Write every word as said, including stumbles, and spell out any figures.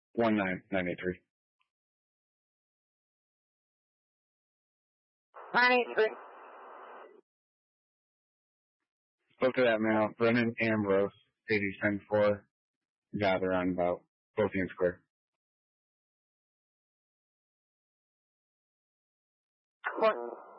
One nine nine eight three. Nine eight three. Spoke to that male, Brennan Ambrose, eighty ten four. Gather on about Lothian Square. One.